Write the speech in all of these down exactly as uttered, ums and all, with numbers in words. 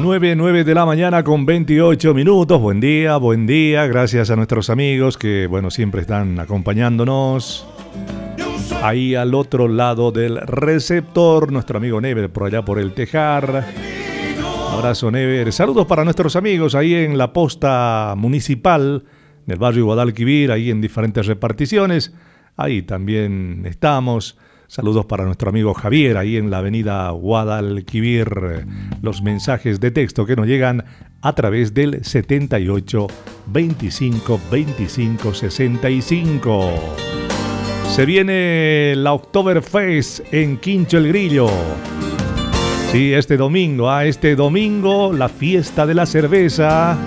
nueve, nueve de la mañana con veintiocho minutos. Buen día, buen día. Gracias a nuestros amigos que, bueno, siempre están acompañándonos. Ahí al otro lado del receptor, nuestro amigo Never por allá por el Tejar. Abrazo, Never. Saludos para nuestros amigos ahí en la posta municipal del barrio Guadalquivir, ahí en diferentes reparticiones. Ahí también estamos. Saludos para nuestro amigo Javier, ahí en la avenida Guadalquivir. Los mensajes de texto que nos llegan a través del setenta y ocho, veinticinco, veinticinco, sesenta y cinco. Se viene la Oktoberfest en Quincho el Grillo. Sí, este domingo, ah, este domingo, la fiesta de la cerveza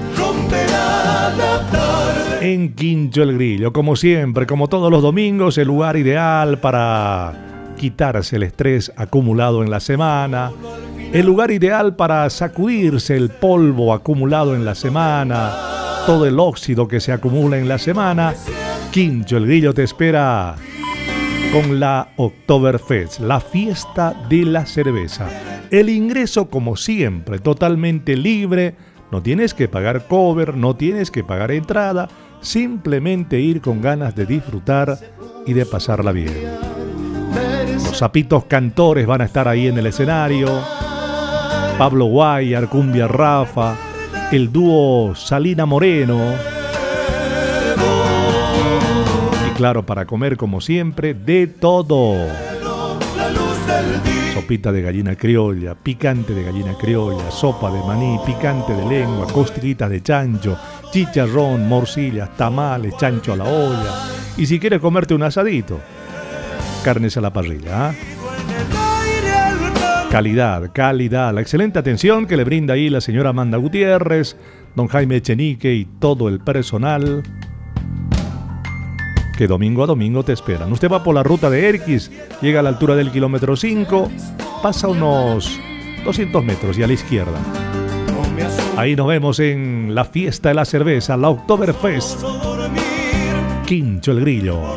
en Quincho el Grillo. Como siempre, como todos los domingos, el lugar ideal para quitarse el estrés acumulado en la semana, el lugar ideal para sacudirse el polvo acumulado en la semana, todo el óxido que se acumula en la semana. Quincho el Grillo te espera con la Oktoberfest, la fiesta de la cerveza. El ingreso, como siempre, totalmente libre. No tienes que pagar cover, no tienes que pagar entrada, simplemente ir con ganas de disfrutar y de pasarla bien. Los Sapitos Cantores van a estar ahí en el escenario. Pablo Guayar, Cumbia Rafa, el dúo Salina Moreno. Y claro, para comer como siempre, de todo. Sopita de gallina criolla, picante de gallina criolla, sopa de maní, picante de lengua, costillitas de chancho, chicharrón, morcillas, tamales, chancho a la olla. Y si quieres comerte un asadito, carnes a la parrilla, ¿eh? Calidad, calidad, la excelente atención que le brinda ahí la señora Amanda Gutiérrez, don Jaime Echenique y todo el personal que domingo a domingo te esperan. Usted va por la ruta de Erquis, llega a la altura del kilómetro cinco, pasa unos doscientos metros y a la izquierda. Ahí nos vemos en la fiesta de la cerveza, la Oktoberfest. Quincho el Grillo.